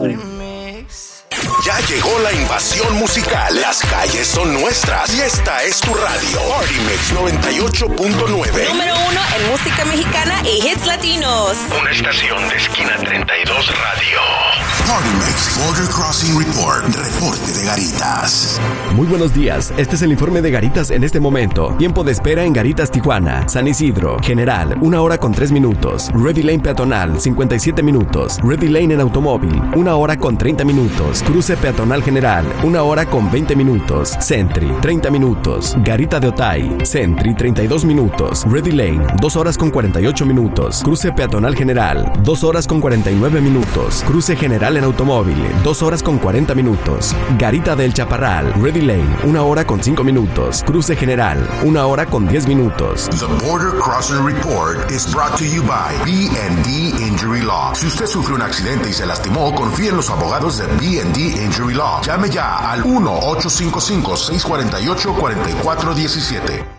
Ya llegó la invasión musical. Las calles son nuestras y esta es tu radio. Party Mix 98.9. Número 1 en música mexicana y hits latinos. Una estación de esquina 32 radio. Party Mix Border Crossing Report. Reporte de Garitas. Muy buenos días. Este es el informe de Garitas en este momento. Tiempo de espera en Garitas, Tijuana. San Isidro, General, 1 hora con 3 minutos. Ready Lane peatonal, 57 minutos. Ready Lane en automóvil, 1 hora con 30 minutos. Cruce peatonal general, 1 hora con 20 minutos. Sentry, 30 minutos. Garita de Otay, Sentry, 32 minutos. Ready Lane, 2 horas con 48 minutos. Cruce peatonal general, 2 horas con 49 minutos. Cruce general en automóvil, 2 horas con 40 minutos. Garita del Chaparral, Ready Lane, 1 hora con 5 minutos. Cruce general, 1 hora con 10 minutos. The Border Crossing Report is brought to you by B&D Injury Law. Si usted sufre un accidente y se lastimó, confíe en los abogados de B&D Injury Law. Llame ya al 1-855-648-4417.